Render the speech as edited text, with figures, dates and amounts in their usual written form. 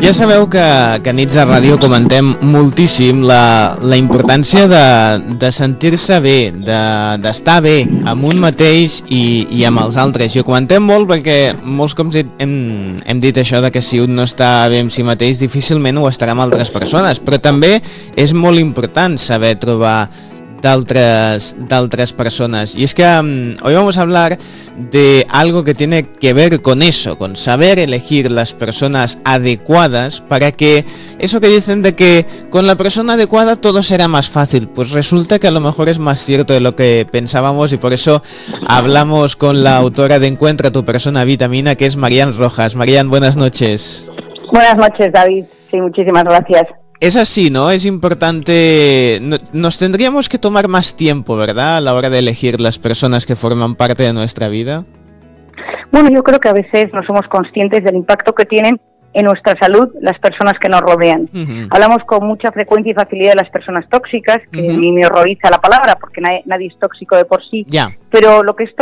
Ja sabeu que a Nits de Ràdio comentem moltíssim la importància de sentir-se bé, d'estar bé amb un mateix i amb els altres. I ho comentem molt perquè molts cops hem dit això de que si un no està bé amb si mateix difícilment ho estarà amb altres persones, però també és molt important saber trobar d'altres personas. Y es que hoy vamos a hablar de algo que tiene que ver con eso, con saber elegir las personas adecuadas para que eso que dicen de que con la persona adecuada todo será más fácil, pues resulta que a lo mejor es más cierto de lo que pensábamos, y por eso hablamos con la autora de Encuentra tu persona vitamina, que es Marian Rojas. Marian, buenas noches. Buenas noches, David. Sí, muchísimas gracias. Es así, ¿no? Es importante, nos tendríamos que tomar más tiempo, ¿verdad? A la hora de elegir las personas que forman parte de nuestra vida. Bueno, yo creo que a veces no somos conscientes del impacto que tienen en nuestra salud las personas que nos rodean. Hablamos con mucha frecuencia y facilidad de las personas tóxicas, que a mí me horroriza la palabra porque nadie es tóxico de por sí, pero lo que es